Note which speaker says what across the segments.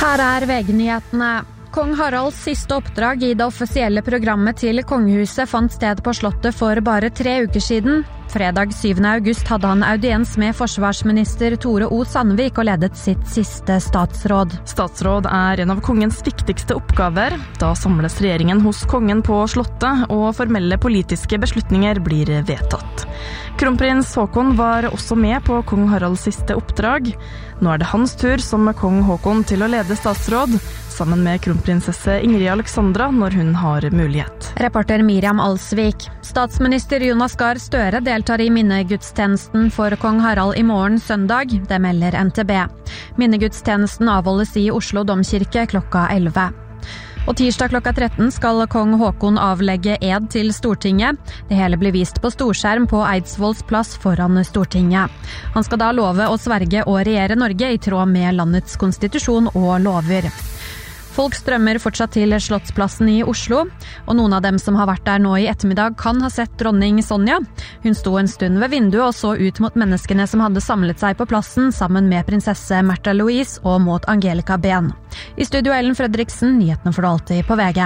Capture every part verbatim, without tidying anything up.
Speaker 1: Her er V G-nyhetene. Kong Haralds siste oppdrag i det offisielle programmet til kongehuset fant sted på slottet for bare tre uker siden. Fredag syvende august hadde han audiens med forsvarsminister Tore O. Sandvik og ledet sitt siste statsråd.
Speaker 2: Statsråd er en av kongens viktigste oppgaver. Da samles regjeringen hos kongen på slottet, og formelle politiske beslutninger blir vedtatt. Kronprins Haakon var også med på kong Haralds siste oppdrag. Nå er det hans tur som kong Haakon til å lede statsråd, sammen med kronprinsesse Ingrid Alexandra når hun har mulighet.
Speaker 1: Reporter Miriam Alsvik. Statsminister Jonas Gahr Støre deltar i minnegudstjenesten for kong Harald i morgen søndag, det melder N T B. Minnegudstjenesten avholdes i Oslo Domkirke klokka elleve. Og tirsdag klokka tretten skal kong Haakon avlegge ed til Stortinget. Det hele blir vist på storskjerm på Eidsvolls plass foran Stortinget. Han skal da love å sverge og regjere Norge i tråd med landets konstitusjon og lover. Folk strømmer fortsatt til Slottsplassen i Oslo, og noen av dem som har vært der nå i ettermiddag kan ha sett dronning Sonja. Hun sto en stund ved vinduet og så ut mot menneskene som hadde samlet seg på plassen sammen med prinsesse Märtha Louise og Maud Angelica Ben. I studio Ellen Fredriksen, nyhetene for alltid på V G.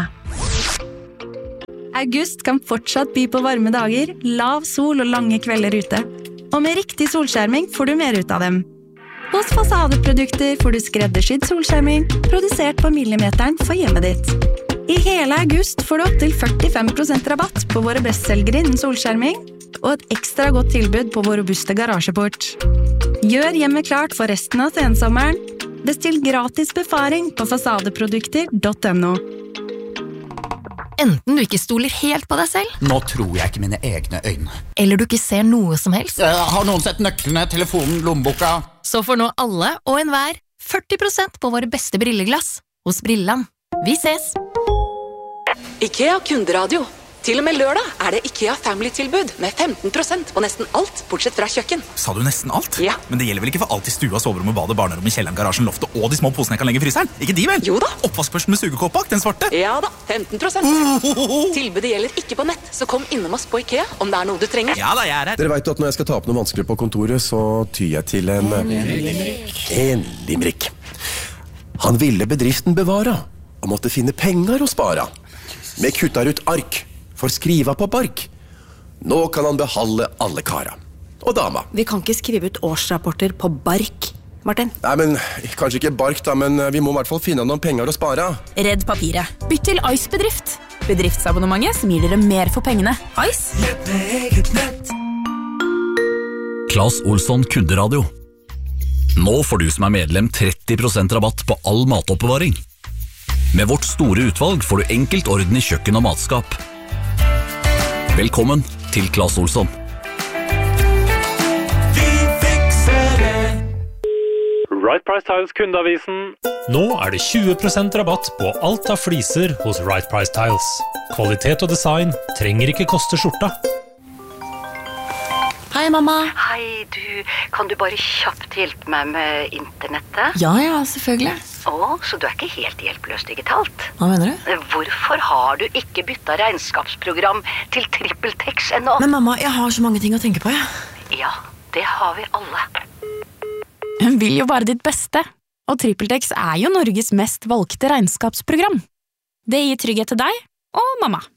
Speaker 3: August kan fortsatt by på varme dager, lav sol og lange kvelder ute. Og med riktig solskjerming får du mer ut av dem. Hos Fasadeprodukter får du skreddersydd solskjerming, produsert på millimeteren for hjemmet ditt. I hele august får du opp til førtifem prosent rabatt på våre bestselgere innen solskjerming, og et ekstra godt tilbud på vår robuste garasjeport. Gjør hjemmet klart for resten av sensommeren. Bestill gratis befaring på fasadeprodukter punktum no.
Speaker 4: Enten du ikke stoler helt på deg selv,
Speaker 5: Nå tror jeg ikke mine egne øyne.
Speaker 4: eller du ikke ser noe som helst,
Speaker 5: Har noen sett nøklene, telefonen, lommeboka?
Speaker 4: så får nå alle og enhver førti prosent på våre beste brilleglass hos Brilland. Vi ses!
Speaker 6: IKEA kunderadio. Til og med lørdag er det IKEA Family-tilbud med femten prosent på nesten alt, bortsett fra kjøkken.
Speaker 7: Sa du nesten alt?
Speaker 6: Ja.
Speaker 7: Men det gjelder vel ikke for alt i stua, soverommet, badet, barnerommet, kjelleren, garasjen, loftet og de små posene jeg kan legge i fryseren? Ikke de vel?
Speaker 6: Jo da.
Speaker 7: Oppvaskbørsten med sugekåp bak, den svarte?
Speaker 6: Ja da, femten prosent. Tilbudet gjelder ikke på nett, så kom innom oss på IKEA om det er noe du trenger.
Speaker 7: Ja da, jeg er her.
Speaker 8: Dere vet at når jeg skal ta opp noe vanskelig på kontoret, så tyr jeg til en... En limerick. Han ville bedriften bevara, og måtte finne penger å spara. Med kuttar ut ark, for skriva på bark. Nå kan han behalde alle kara. Og dama.
Speaker 9: Vi kan ikke skrive ut årsrapporter på bark, Martin.
Speaker 8: Nei, men kanskje ikke bark da, men vi må i hvert fall finne noen penger å spare.
Speaker 10: Redd papiret. Bytt til Ice Bedrift. Bedriftsabonnementet som gir dere mer for pengene. Ice.
Speaker 11: Claes Olsson Kunderadio. Nå får du som er medlem tretti prosent rabatt på all matoppbevaring. Med vårt store utvalg får du enkelt orden i kjøkken og matskap. Velkommen til Claes Olsson.
Speaker 12: Vi fikser det. Right Price Tiles kundeavisen. Nå er det tjue prosent rabatt på alt av fliser hos Right Price Tiles. Kvalitet og design trenger ikke koste skjorta.
Speaker 9: Hei, mamma.
Speaker 13: Hei, du. Kan du bare kjapt hjelpe meg med internettet?
Speaker 9: Ja, ja, selvfølgelig.
Speaker 13: Å, så du er ikke helt hjelpeløs digitalt?
Speaker 9: Hva mener du?
Speaker 13: Hvorfor har du ikke byttet regnskapsprogram til TrippelTex ennå?
Speaker 9: Men mamma, jeg har så mange ting å tenke på, jeg.
Speaker 13: Ja, det har vi alle.
Speaker 10: Hun vil jo bare ditt beste. Og TrippelTex er jo Norges mest valgte regnskapsprogram. Det gir trygghet til deg og mamma.